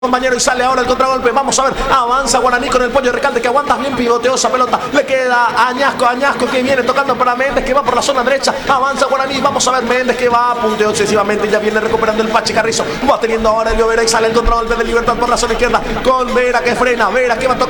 compañero y sale ahora el contragolpe. Vamos a ver, avanza Guaraní con el Pollo Recalde que aguanta bien, pivoteó esa pelota. Le queda a Añasco que viene tocando para Méndez que va por la zona derecha. Avanza Guaraní, vamos a ver Méndez que va, punteó excesivamente y ya viene recuperando el Pachi Carrizo. Va teniendo ahora el Vera y sale el contragolpe de Libertad por la zona izquierda con Vera que frena, Vera que va a tocar.